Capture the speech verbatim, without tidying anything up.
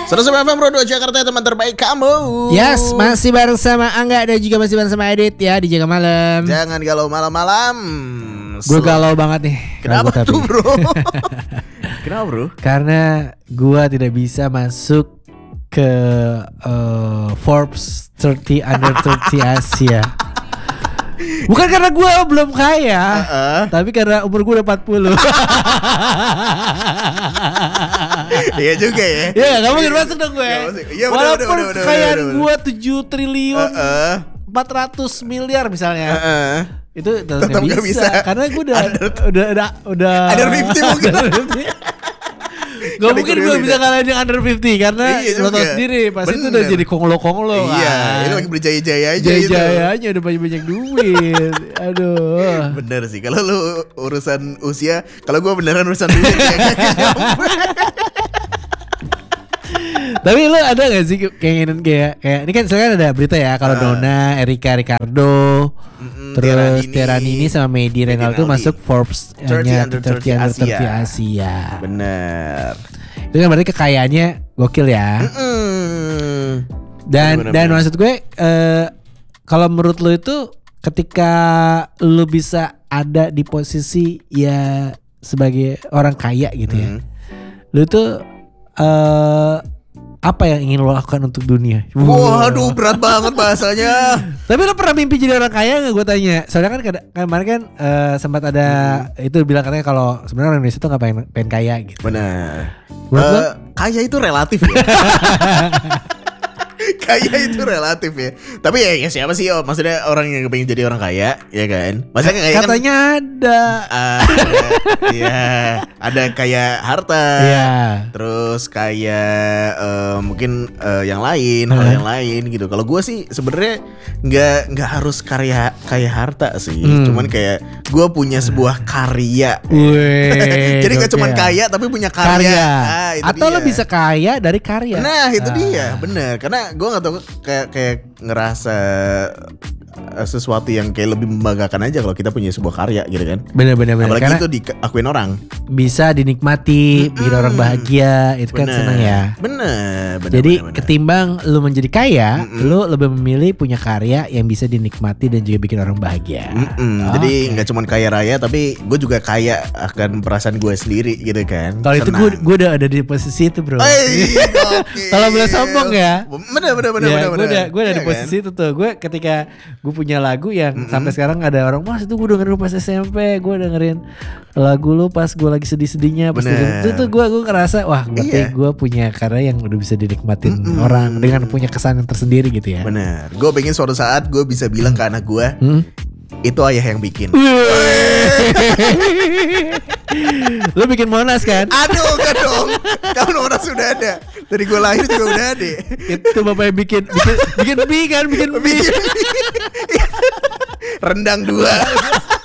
seratus F M Rodo Jakarta, teman terbaik kamu. Yes, masih bareng sama Angga dan juga masih bareng sama Edit ya di Jaga Malam. Jangan galau malam-malam. Gue galau banget nih. Kenapa tuh bro? Kenapa bro? Karena gue tidak bisa masuk ke uh, Forbes tiga puluh under tiga puluh Asia. Bukan karena gue belum kaya, uh-uh. tapi karena umur gue udah empat puluh. Iya juga ya. Iya gak mungkin masuk dong gue. Ya, walaupun kekayaan gue tujuh triliun uh-uh. empat ratus miliar misalnya, uh-uh. itu tetap gak bisa, bisa. Karena gue udah under, udah udah udah under lima puluh mungkin. Gak mungkin gue bisa ngalahin yang under lima puluh karena iya lo tau sendiri pasti itu udah jadi konglo-konglo. Iya, kan. Ini lagi berjaya-jaya aja. Jaya-jaya aja udah banyak-banyak duit. Aduh. Bener sih, kalau lu urusan usia, kalau gue beneran urusan duit ya. Tapi lu ada gak sih keinginan kayak kayak ini kan sekarang ada berita ya kalau uh, Donna, Erika Ricardo, mm, terus Tiranini sama Medi Renaldo masuk Forbes tiga puluh under tiga puluh Asia. Bener. Itu kan berarti kekayaannya gokil ya. Mm-mm. Dan bener, bener, dan bener. Maksud gue uh, kalau menurut lu itu ketika lu bisa ada di posisi ya sebagai orang kaya gitu ya, mm. lu tuh uh, apa yang ingin lo lakukan untuk dunia? Waduh, berat banget bahasanya. Tapi lo pernah mimpi jadi orang kaya gak? Gue tanya. Soalnya kan kemarin kan uh, sempat ada hmm. itu bilang katanya kalau sebenarnya orang Indonesia tuh gak pengen, pengen kaya gitu. Benar. Uh, kaya itu relatif ya. Kaya itu relatif ya. Tapi ya, ya siapa sih oh, maksudnya orang yang pengen jadi orang kaya, ya kan? Maksudnya kaya katanya kan, ada. Uh, Iya, ada kaya harta. Iya. Terus kaya uh, mungkin uh, yang lain, hal yang lain gitu. Kalau gue sih sebenarnya nggak nggak harus karya kaya harta sih. Hmm. Cuman kayak gue punya sebuah karya. Wih, jadi nggak cuma kaya tapi punya karya. karya. Ah, atau dia. Lo bisa kaya dari karya. Nah itu ah. dia, bener. Karena gue nggak tahu kayak kayak ngerasa sesuatu yang kayak lebih membanggakan aja kalau kita punya sebuah karya gitu kan. Bener-bener. Apalagi karena itu diakuin orang. Bisa dinikmati, mm-hmm. bikin orang bahagia, itu bener, kan senang ya. Bener. bener Jadi bener, bener. ketimbang lu menjadi kaya, mm-hmm. lu lebih memilih punya karya yang bisa dinikmati dan juga bikin orang bahagia. Mm-hmm. Okay. Jadi nggak cuma kaya raya, tapi gue juga kaya akan perasaan gue sendiri gitu kan. Kalau itu gue gue udah ada di posisi itu bro. Okay. Kalau boleh sombong ya. Bener bener bener. Ya, bener, gue udah gue ada ya, di posisi kan? Itu tuh. Gue ketika gue punya lagu yang mm-hmm. sampai sekarang ada orang, mas itu gue dengerin pas S M P, gue dengerin lagu lu pas gue lagi sedih-sedihnya, pas itu tuh gue gue ngerasa wah berarti iya. gue punya karya yang udah bisa dinikmatin mm-hmm. orang dengan punya kesan yang tersendiri gitu ya. Bener. Gue pengen suatu saat gue bisa bilang ke anak gue, hmm? itu ayah yang bikin. Lu bikin Monas kan? Aduh enggak dong. Kamu Monas sudah ada. Dari gue lahir juga udah ada. Itu bapak yang bikin bikin bikin mie kan, bikin mie. Rendang dua.